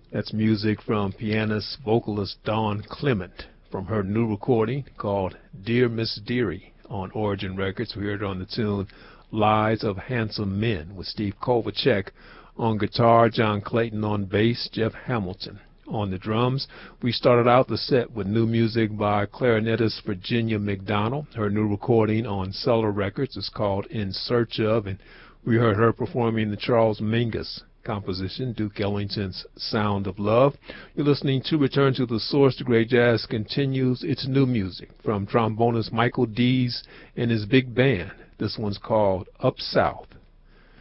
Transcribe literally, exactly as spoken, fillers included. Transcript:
That's music from pianist vocalist Dawn Clement from her new recording called Dear Miss Dearie on Origin Records. We heard it on the tune Lies of Handsome Men with Steve Kovacek on guitar, John Clayton on bass, Jeff Hamilton on the drums. We started out the set with new music by clarinetist Virginia McDonald. Her new recording on Cellar Records is called In Search Of, and we heard her performing the Charles Mingus composition, Duke Ellington's Sound of Love. You're listening to Return to the Source. The Great Jazz continues its new music from trombonist Michael Dees and his big band. This one's called Up South.